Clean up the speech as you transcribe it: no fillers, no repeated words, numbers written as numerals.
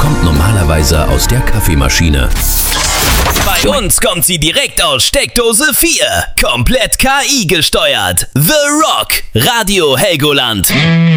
kommt normalerweise aus der Kaffeemaschine. Bei uns kommt sie direkt aus Steckdose 4. Komplett KI gesteuert. The Rock. Radio Helgoland.